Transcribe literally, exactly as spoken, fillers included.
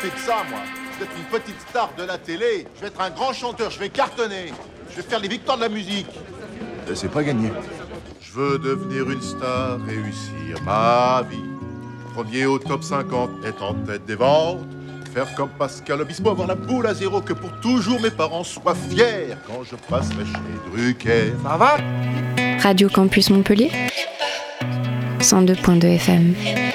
fais que ça, moi. Je vais être une petite star de la télé. Je vais être un grand chanteur. Je vais cartonner. Je vais faire les victoires de la musique. Et c'est pas gagné. Je veux devenir une star, réussir ma vie. Premier au top cinquante, être en tête des ventes. Faire comme Pascal Obispo, avoir la boule à zéro. Que pour toujours mes parents soient fiers quand je passerai chez Drucker. Ça va ? Radio Campus Montpellier, cent deux point deux F M.